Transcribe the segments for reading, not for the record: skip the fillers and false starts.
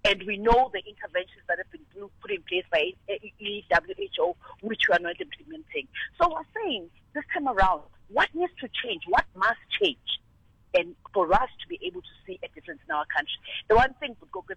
And we know the interventions that have been put in place by WHO, which we are not implementing. So we're saying this time around, what needs to change? What must change? And for us to be able to see a difference in our country. The one thing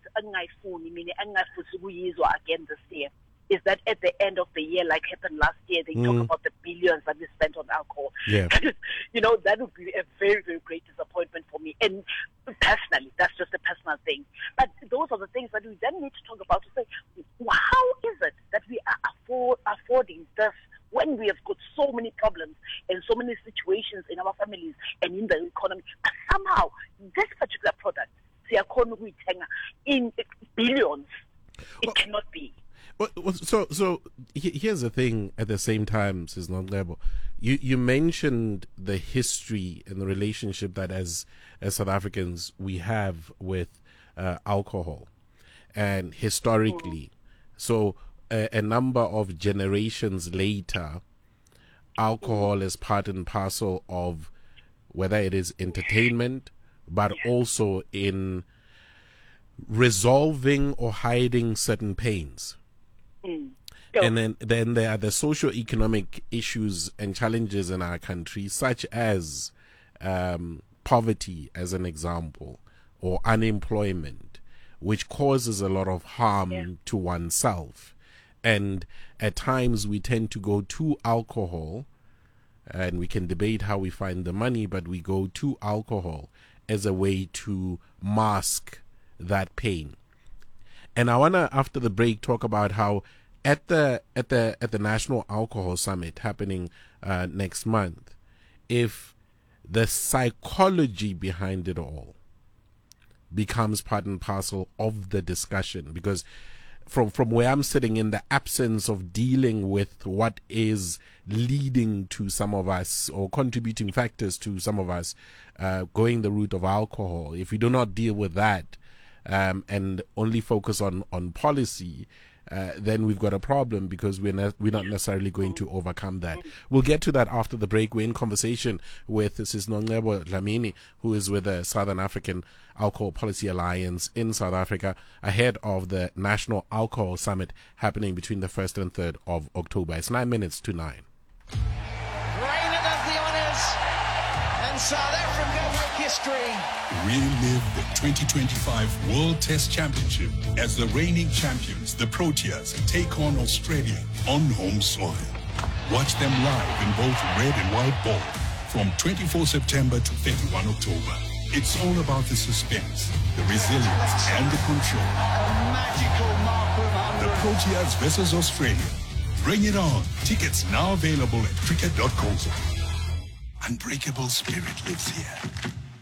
again this year is that at the end of the year, like happened last year, they talk about the billions that we spent on alcohol. Yeah. That would be a very, very great disappointment for me. And personally, that's just a personal thing. But those are the things that we then need to talk about to say, how is it that we are affording this when we have got so many problems and so many situations in our families and in the economy? But somehow, this particular product, in billions, it cannot be. So here's the thing. At the same time, Sis Nongcebo, you mentioned the history and the relationship that as South Africans we have with alcohol, and historically, so a number of generations later, alcohol is part and parcel of whether it is entertainment, but also in resolving or hiding certain pains. And then there are the socio-economic issues and challenges in our country, such as poverty, as an example, or unemployment, which causes a lot of harm to oneself. And at times we tend to go to alcohol, and we can debate how we find the money, but we go to alcohol as a way to mask that pain. And I wanna, after the break, talk about how at the National Alcohol Summit happening next month, if the psychology behind it all becomes part and parcel of the discussion, because from where I'm sitting, in the absence of dealing with what is leading to some of us, or contributing factors to some of us going the route of alcohol, if we do not deal with that, and only focus on policy, then we've got a problem, because we're not necessarily going to overcome that. We'll get to that after the break. We're in conversation with Sis Nongcebo Dlamini, who is with the Southern African Alcohol Policy Alliance in South Africa, ahead of the National Alcohol Summit happening between the 1st and 3rd of October. It's 9 minutes to 9. Reina does the honours, and South Africa make history. Relive the 2025 World Test Championship as the reigning champions, the Proteas, take on Australia on home soil. Watch them live in both red and white ball from 24 September to 31 October. It's all about the suspense, the resilience, and the control. A magical mark of 100. The Proteas versus Australia. Bring it on. Tickets now available at cricket.co.za. Unbreakable spirit lives here.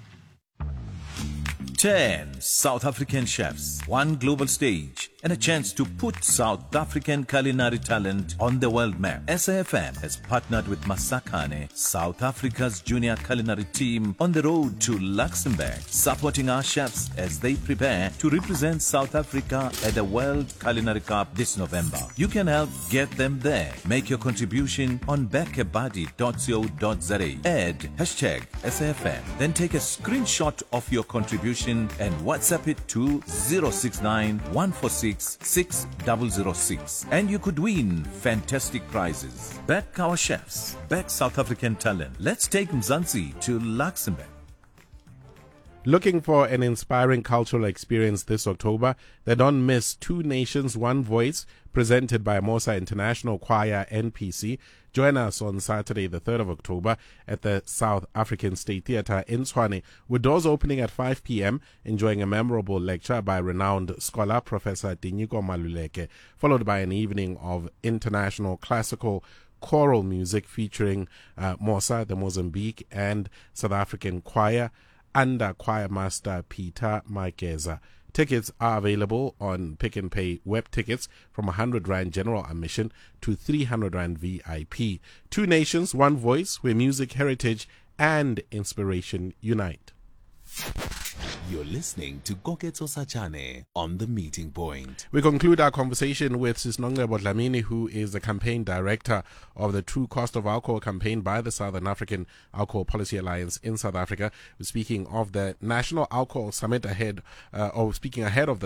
10 South African chefs, one global stage, and a chance to put South African culinary talent on the world map. SAFM has partnered with Masakane, South Africa's junior culinary team, on the road to Luxembourg, supporting our chefs as they prepare to represent South Africa at the World Culinary Cup this November. You can help get them there. Make your contribution on backabuddy.co.za. Add #SAFM. Then take a screenshot of your contribution and WhatsApp it to 069 146 6006. And you could win fantastic prizes. Back our chefs, back South African talent. Let's take Mzansi to Luxembourg. Looking for an inspiring cultural experience this October? Then don't miss Two Nations, One Voice, presented by Mosa International Choir NPC. Join us on Saturday, the 3rd of October, at the South African State Theatre in Tshwane, with doors opening at 5 p.m., enjoying a memorable lecture by renowned scholar Professor Dinyiko Maluleke, followed by an evening of international classical choral music featuring Mosa, the Mozambique, and South African choir, under choir master Peter Mageza. Tickets are available on Pick and Pay web tickets from 100 Rand general admission to 300 Rand VIP. Two Nations, One Voice, where music, heritage, and inspiration unite. You're listening to Koketso Sachane on The Meeting Point. We conclude our conversation with Sis Nongcebo Dlamini, who is the campaign director of the True Cost of Alcohol campaign by the Southern African Alcohol Policy Alliance in South Africa. We're speaking of the National Alcohol Summit ahead of the